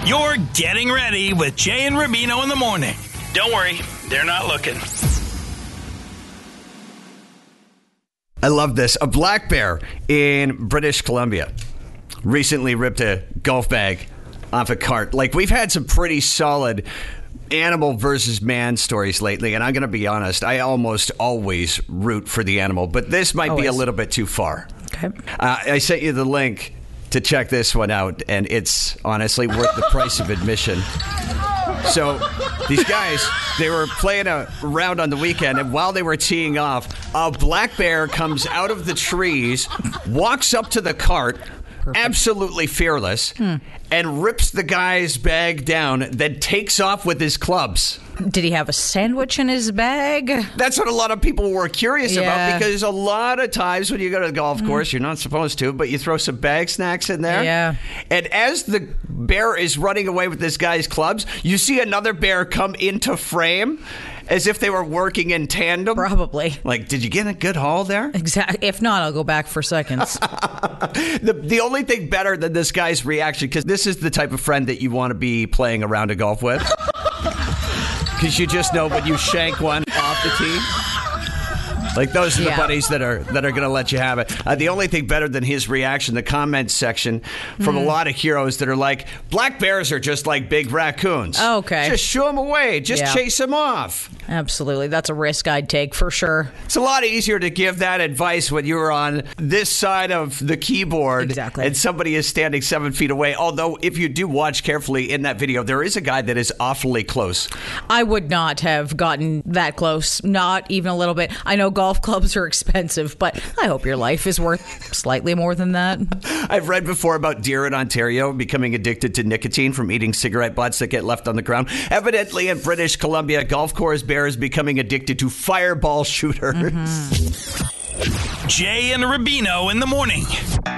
You're getting ready with Jay and Rubino in the morning. Don't worry, they're not looking. I love this. A black bear in British Columbia recently ripped a golf bag off a cart. Like, we've had some pretty solid animal versus man stories lately, and I'm going to be honest, I almost always root for the animal, but this might be a little bit too far. Okay. I sent you the link to check this one out, and it's honestly worth the price of admission. So these guys, they were playing a round on the weekend, and while they were teeing off, a black bear comes out of the trees, walks up to the cart, absolutely fearless, and rips the guy's bag down, then takes off with his clubs. Did he have a sandwich in his bag? That's what a lot of people were curious about, because a lot of times when you go to the golf course, you're not supposed to, but you throw some bag snacks in there. Yeah. And as the bear is running away with this guy's clubs, you see another bear come into frame as if they were working in tandem. Probably. Like, did you get a good haul there? Exactly. If not, I'll go back for seconds. The only thing better than this guy's reaction, because this is the type of friend that you want to be playing a round of golf with. Because you just know when you shank one off the tee. Like, those are the buddies that are going to let you have it. The only thing better than his reaction, the comments section from a lot of heroes that are like, black bears are just like big raccoons. Oh, okay. Just shoo them away. Just chase them off. Absolutely. That's a risk I'd take for sure. It's a lot easier to give that advice when you're on this side of the keyboard. Exactly. And somebody is standing 7 feet away. Although, if you do watch carefully in that video, there is a guy that is awfully close. I would not have gotten that close. Not even a little bit. I know golf clubs are expensive, but I hope your life is worth slightly more than that. I've read before about deer in Ontario becoming addicted to nicotine from eating cigarette butts that get left on the ground. Evidently, in British Columbia, golf course bears becoming addicted to fireball shooters. Jay and Rubino in the morning.